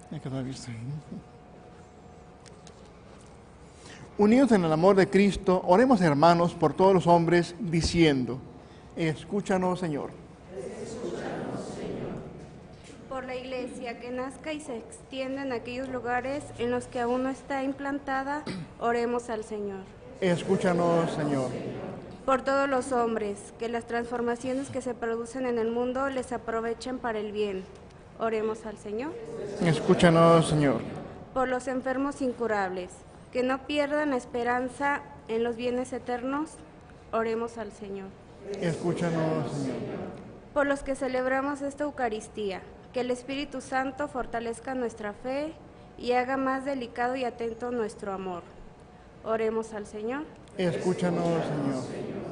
Es que no he visto. Unidos en el amor de Cristo, oremos, hermanos, por todos los hombres, diciendo: escúchanos, Señor. Por la Iglesia, que nazca y se extienda en aquellos lugares en los que aún no está implantada, oremos al Señor. Escúchanos, Señor. Por todos los hombres, que las transformaciones que se producen en el mundo les aprovechen para el bien, oremos al Señor. Escúchanos, Señor. Por los enfermos incurables, que no pierdan la esperanza en los bienes eternos, oremos al Señor. Escúchanos, Señor. Por los que celebramos esta Eucaristía, que el Espíritu Santo fortalezca nuestra fe y haga más delicado y atento nuestro amor. Oremos al Señor. Escúchanos, Señor.